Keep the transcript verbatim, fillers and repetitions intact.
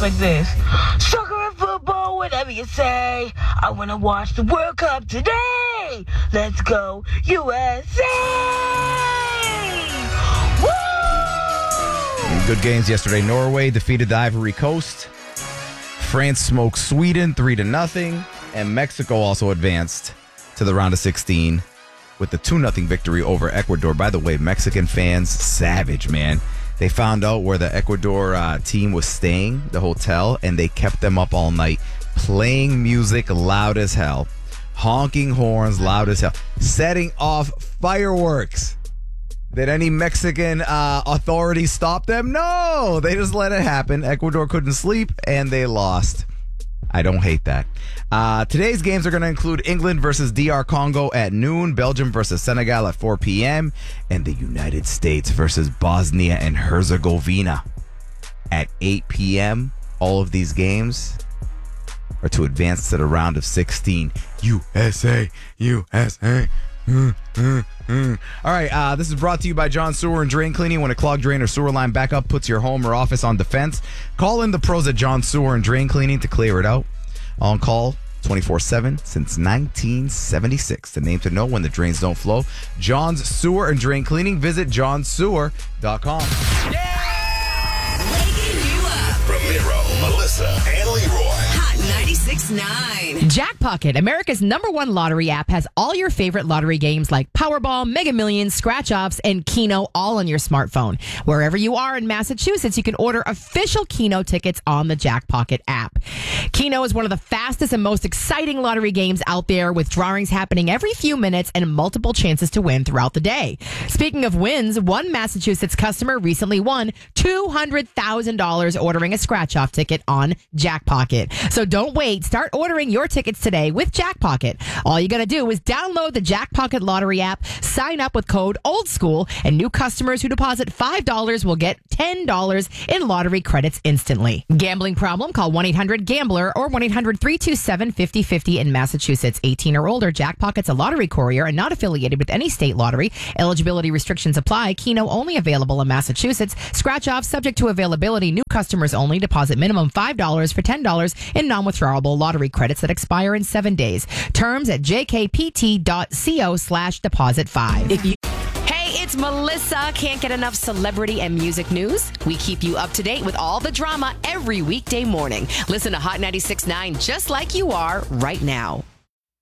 like this. Soccer and football, whatever you say. I want to watch the World Cup today. Let's go, U S A! Woo! Good games yesterday. Norway defeated the Ivory Coast. France smoked Sweden three to nothing. And Mexico also advanced to the round of sixteen with the two nothing victory over Ecuador. By the way, Mexican fans, savage, man. They found out where the Ecuador uh, team was staying, the hotel, and they kept them up all night playing music loud as hell, honking horns loud as hell, setting off fireworks. Did any Mexican uh, authorities stop them? No, they just let it happen. Ecuador couldn't sleep, and they lost. I don't hate that. Uh, today's games are going to include England versus D R Congo at noon, Belgium versus Senegal at four p.m., and the United States versus Bosnia and Herzegovina at eight p.m. All of these games are to advance to the round of sixteen. U S A, U S A. Mm, mm, mm. All right, uh, this is brought to you by John Sewer and Drain Cleaning. When a clogged drain or sewer line backup puts your home or office on defense, call in the pros at John Sewer and Drain Cleaning to clear it out. On call twenty-four seven since nineteen seventy-six. The name to know when the drains don't flow. John's Sewer and Drain Cleaning. Visit john sewer dot com. Yeah! Waking you up. Ramiro, Melissa, and Leroy. Hot ninety-six point nine. Jackpocket, America's number one lottery app, has all your favorite lottery games like Powerball, Mega Millions, Scratch Offs, and Keno all on your smartphone. Wherever you are in Massachusetts, you can order official Keno tickets on the Jackpocket app. Keno is one of the fastest and most exciting lottery games out there, with drawings happening every few minutes and multiple chances to win throughout the day. Speaking of wins, one Massachusetts customer recently won two hundred thousand dollars ordering a Scratch Off ticket on Jackpocket. So don't wait. Start ordering your tickets today with Jackpocket. All you got to do is download the Jackpocket lottery app, sign up with code OLDSCHOOL, and new customers who deposit five dollars will get ten dollars in lottery credits instantly. Gambling problem? Call one eight hundred gambler or one eight hundred three two seven five zero five zero in Massachusetts. eighteen or older. Jackpocket's a lottery courier and not affiliated with any state lottery. Eligibility restrictions apply. Keno only available in Massachusetts. Scratch off subject to availability. New customers only. Deposit minimum five dollars for ten dollars in non-withdrawable lottery credits that expire in seven days. Terms at jkpt.co slash deposit five. If you It's Melissa. Can't get enough celebrity and music news? We keep you up to date with all the drama every weekday morning. Listen to Hot ninety-six point nine just like you are right now.